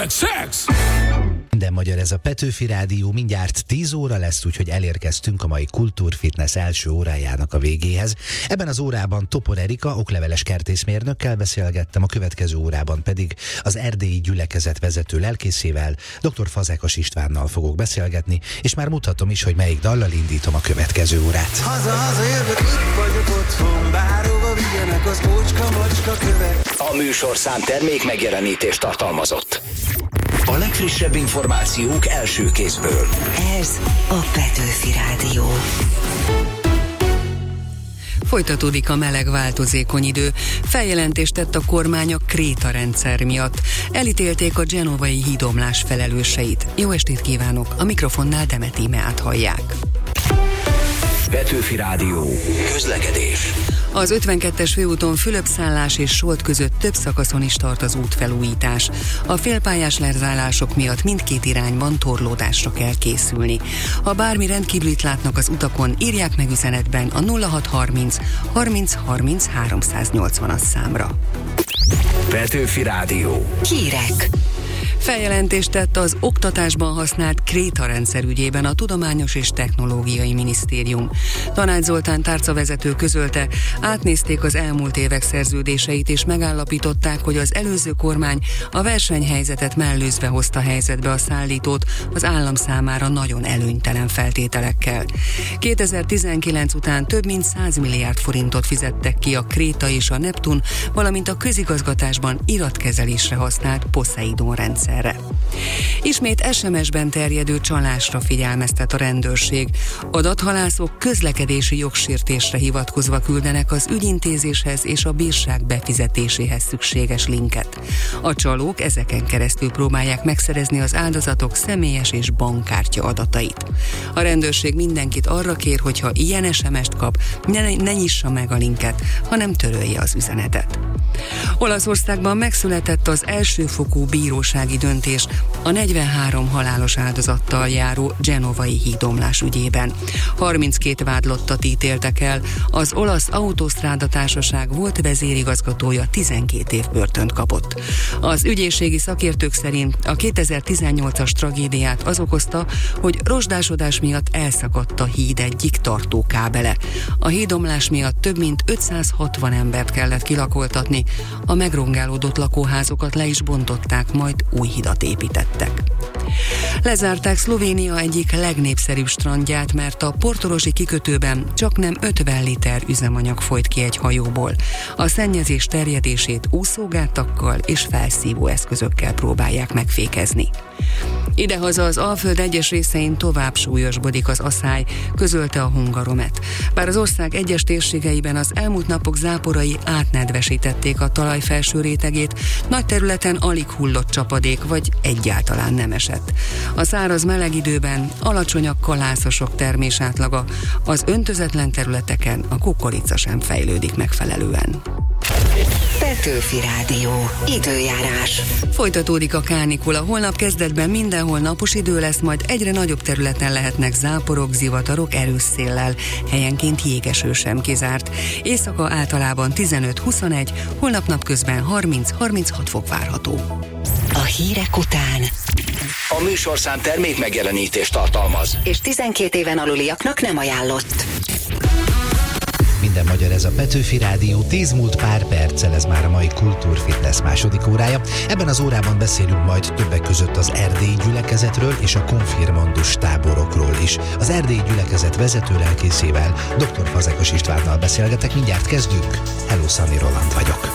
meg szex! Minden magyar, ez a Petőfi Rádió, mindjárt 10 óra lesz, úgyhogy elérkeztünk a mai Kultúrfitness első órájának a végéhez. Ebben az órában Topor Erika, okleveles kertészmérnökkel beszélgettem, a következő órában pedig az erdélyi gyülekezet vezető lelkészével, dr. Fazekas Istvánnal fogok beszélgetni, és már mutatom is, hogy melyik dallal indítom a következő órát. Haza jövök, itt vagyok otthon, bárhova vigyenek az ócska-macska kövek. A műsorszám termék megjelenítést tartalmazott. A legfrissebb információk első kézből. Ez a Petőfi Rádió. Folytatódik a meleg változékony idő. Feljelentést tett a kormány a Kréta rendszer miatt. Elítélték a genovai hídomlás felelőseit. Jó estét kívánok! A mikrofonnál Demet Ímeát hallják. Petőfi Rádió. Közlekedés. Az 52-es főúton Fülöp-szállás és Solt között több szakaszon is tart az útfelújítás. A félpályás lezállások miatt mindkét irányban torlódásra kell készülni. Ha bármi rendkívülit látnak az utakon, írják meg üzenetben a 0630 30 30 380-as számra. Petőfi Rádió. Hírek. Feljelentést tett az oktatásban használt Kréta rendszer ügyében a Tudományos és Technológiai Minisztérium. Tanács Zoltán tárcavezető közölte, átnézték az elmúlt évek szerződéseit és megállapították, hogy az előző kormány a versenyhelyzetet mellőzve hozta helyzetbe a szállítót az állam számára nagyon előnytelen feltételekkel. 2019 után több mint 100 milliárd forintot fizettek ki a Kréta és a Neptun, valamint a közigazgatásban iratkezelésre használt Poseidon rendszer. Ismét SMS-ben terjedő csalásra figyelmeztet a rendőrség. Adathalászok közlekedési jogsértésre hivatkozva küldenek az ügyintézéshez és a bírság befizetéséhez szükséges linket. A csalók ezeken keresztül próbálják megszerezni az áldozatok személyes és bankkártya adatait. A rendőrség mindenkit arra kér, hogyha ilyen SMS-t kap, ne nyissa meg a linket, hanem törölje az üzenetet. Olaszországban megszületett az elsőfokú bírósági döntés a 43 halálos áldozattal járó genovai hídomlás ügyében. 32 vádlottat ítéltek el, az olasz autósztráda társaság volt vezérigazgatója 12 év börtönt kapott. Az ügyészségi szakértők szerint a 2018-as tragédiát az okozta, hogy rozsdásodás miatt elszakadt a híd egyik tartókábele. A hídomlás miatt több mint 560 embert kellett kilakoltatni, a megrongálódott lakóházokat le is bontották, majd új hidat építettek. Lezárták Szlovénia egyik legnépszerűbb strandját, mert a portorosi kikötőben csaknem 50 liter üzemanyag folyt ki egy hajóból. A szennyezés terjedését úszógátakkal és felszívó eszközökkel próbálják megfékezni. Idehaza az Alföld egyes részein tovább súlyosbodik az aszály, közölte a Hungaromet. Bár az ország egyes térségeiben az elmúlt napok záporai átnedvesítették a talaj felső rétegét, nagy területen alig hullott csapadék, vagy egyáltalán nem esett. A száraz meleg időben alacsony a kalászosok termésátlaga, az öntözetlen területeken a kukorica sem fejlődik megfelelően. Petőfi Rádió. Időjárás. Folytatódik a kánikula. Holnap kezdetben mindenhol napos idő lesz, majd egyre nagyobb területen lehetnek záporok, zivatarok erős széllel. Helyenként jégeső sem kizárt. Éjszaka általában 15-21, holnap napközben 30-36 fok várható. A hírek után A műsorszám termék megjelenítést tartalmaz. és 12 éven aluliaknak nem ajánlott. Minden magyar, ez a Petőfi Rádió, 10 múlt pár perccel, ez már a mai Kultúrfitness második órája. Ebben az órában beszélünk majd többek között az erdélyi gyülekezetről és a konfirmandus táborokról is. Az erdélyi gyülekezet vezető lelkészével, dr. Fazekas Istvánnal beszélgetek, mindjárt kezdünk. Hello, Szani Roland vagyok.